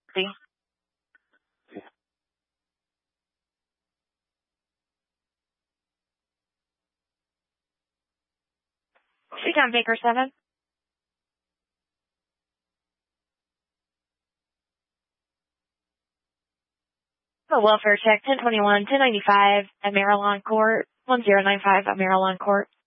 See. Shoot down Baker 7. The welfare check 1021, 1095 at Maryland Court, 1095 at Maryland Court.